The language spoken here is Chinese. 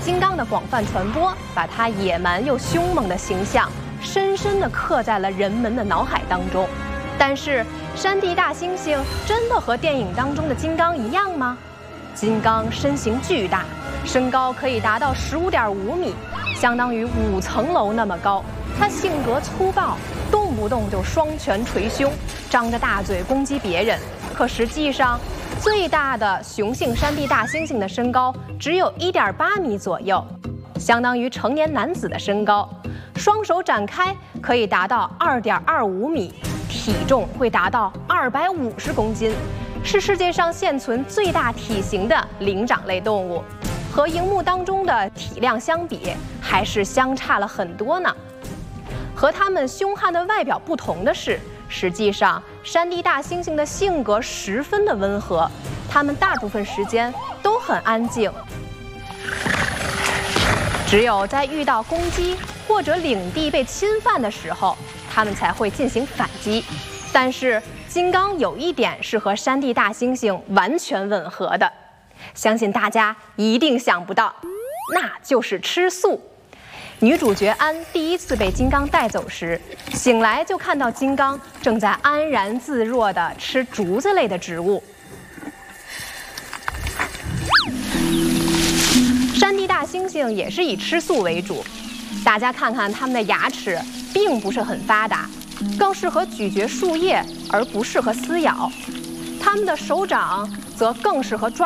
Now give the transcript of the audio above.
金刚的广泛传播，把它野蛮又凶猛的形象深深地刻在了人们的脑海当中。但是，山地大猩猩真的和电影当中的金刚一样吗？金刚身形巨大，身高可以达到15.5米，相当于5层楼那么高。它性格粗暴，动不动就双拳捶胸，张着大嘴攻击别人。可实际上，最大的雄性山地大猩猩的身高只有1.8米左右，相当于成年男子的身高。双手展开可以达到2.25米，体重会达到250公斤，是世界上现存最大体型的灵长类动物。和荧幕当中的体量相比，还是相差了很多呢。和它们凶悍的外表不同的是，实际上山地大猩猩的性格十分的温和，它们大部分时间都很安静，只有在遇到攻击或者领地被侵犯的时候，它们才会进行反击。但是金刚有一点是和山地大猩猩完全吻合的，相信大家一定想不到，那就是吃素。女主角安第一次被金刚带走时，醒来就看到金刚正在安然自若地吃竹子类的植物。山地大猩猩也是以吃素为主，大家看看它们的牙齿并不是很发达，更适合咀嚼树叶而不适合撕咬。它们的手掌则更适合抓